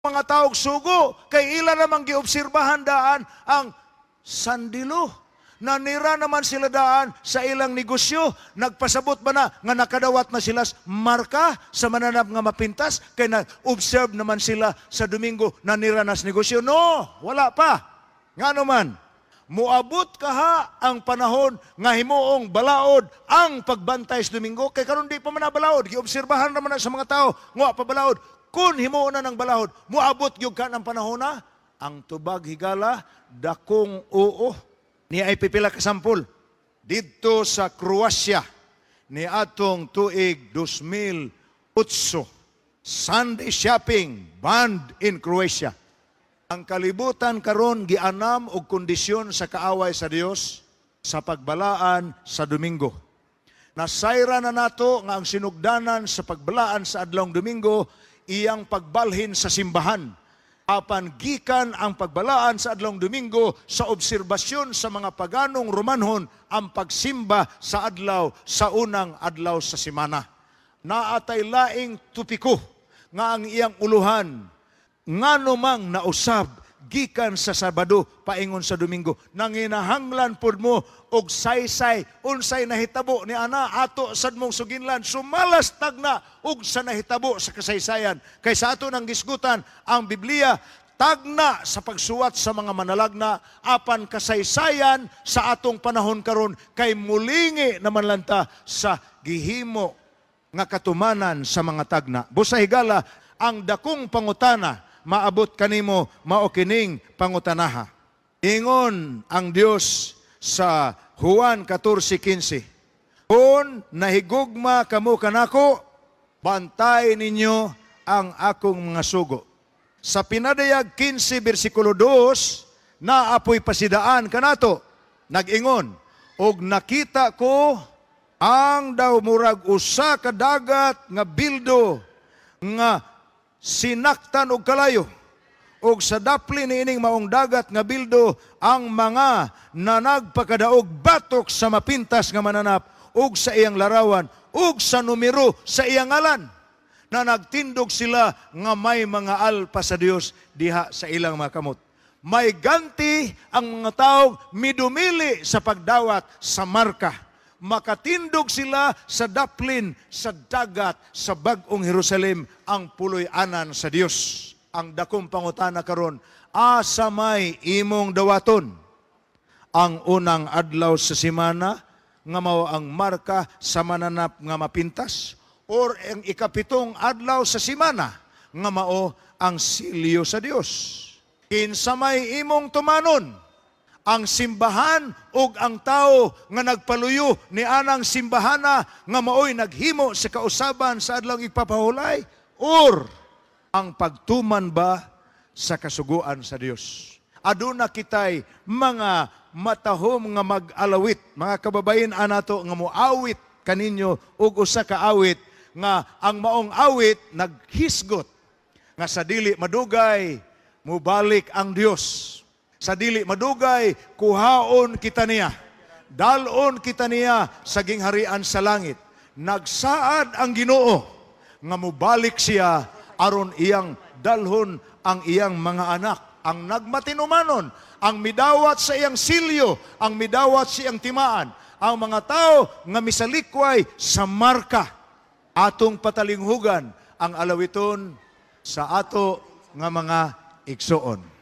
mga taog sugo, kay ila namang giobserbahan daan ang sandilo. Nanira naman sila daan sa ilang negosyo. Nagpasabot ba na nga nakadawat na sila marka sa mananap nga mapintas? Kay na-observe naman sila sa Domingo nanira na sa negosyo? No, wala pa. Nga naman, muabot kaha ang panahon nga himuong balaod ang pagbantay sa Domingo. Kay karon di pa man balaod. Giobserbahan naman na sa mga tao, nga pa balaod. Kung himuon na ng balahod, muabot yung ka ng panahon na, ang tubag higala, dakong oo. Ni ay pipila kasampol. Dito sa Croatia, ni atong tuig 2008, Sunday shopping banned in Croatia. Ang kalibutan karon gianam og kondisyon sa kaaway sa Dios sa pagbalaan sa Domingo. Nasayra na nato nga ang sinugdanan sa pagbalaan sa adlawng Domingo iyang pagbalhin sa simbahan. Apan gikan ang pagbalaan sa adlawng Domingo sa obserbasyon sa mga paganong Romanhon ang pagsimba sa adlaw sa unang adlaw sa semana. Naatay laing tupiko nga ang iyang uluhan ngano mang nausab gikan sa Sabado paingon sa Domingo. Nanginahanglan pud mo og saysay unsay nahitabo ni ana ato sad mong suginlan sumalas tagna og sa nahitabo sa kasaysayan. Kay sa ato nang gisgutan ang Biblia tagna sa pagsuwat sa mga manalagna apan kasaysayan sa atong panahon karon kay mulingi naman lanta sa gihimo nga katumanan sa mga tagna. Busa higala ang dakong pangutana maabot kanimo mao kining pangutanaha. Ingon ang Dios sa Juan 14:15. Kung nahigugma kamo kanako, bantay ninyo ang akong mga sugo. Sa pinadayag 15 bersikulo 2, naapoy pasidaan kanato. Nag-ingon, og nakita ko ang daw murag usa ka dagat nga bildo nga sinaktan og kalayo. Og sa dapli niining maong dagat nga bildo ang mga nanagpakadaog batok sa mapintas nga mananap ug sa iyang larawan ug sa numero sa iyang ngalan na nagtindog sila nga may mga alpa sa Dios diha sa ilang mga kamot. May ganti ang mga taong midumili sa pagdawat sa marka. Makatindog sila sa daplin sa dagat sa bag-ong Jerusalem ang puloy-anan sa Dios. Ang dakong pangutana karon, asa may imong dawaton? Ang unang adlaw sa semana nga mao ang marka sa mananap nga mapintas or ang ikapitong adlaw sa semana nga mao ang silyo sa Dios. Kinsa may imong tumanon? Ang simbahan ug ang tao nga nagpaluyo ni anang simbahana nga maoy naghimo sa kausaban sa adlawng ipapahulay or ang pagtuman ba sa kasuguan sa Dios? Aduna kitay mga matahom nga mag-alawit, mga kababayen anato nga moawit kaninyo ug usa ka awit nga ang maong awit naghisgot nga sa dili madugay mubalik ang Dios. Sa dili madugay, kuhaon kita niya. Dalon kita niya sa gingharian sa langit. Nagsaad ang Ginoo nga mubalik siya aron iyang dalhon ang iyang mga anak. Ang nagmatinumanon, ang midawat sa iyang silyo, ang midawat sa iyang timaan. Ang mga tao nga misalikway sa marka. Atong patalinghugan ang alawiton sa ato nga mga igsoon.